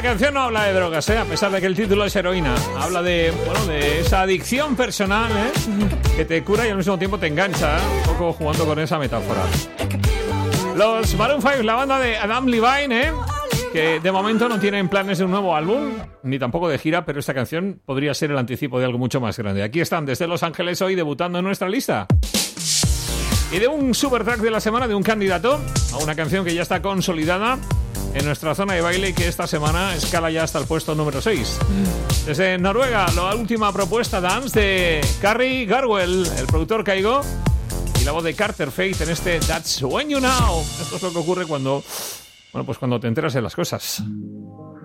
la canción no habla de drogas, a pesar de que el título es Heroína. Habla de esa adicción personal, que te cura y al mismo tiempo te engancha, un poco jugando con esa metáfora. Los Maroon 5, la banda de Adam Levine, que de momento no tienen planes de un nuevo álbum, ni tampoco de gira, pero esta canción podría ser el anticipo de algo mucho más grande. Aquí están desde Los Ángeles hoy debutando en nuestra lista. Y de un super track de la semana, de un candidato a una canción que ya está consolidada en nuestra zona de baile y que esta semana escala ya hasta el puesto número 6. Desde Noruega, la última propuesta Dance de Carrie Garwell, el productor Kaigo, y la voz de Carter Faith en este That's When You Know. Esto es lo que ocurre cuando te enteras de las cosas.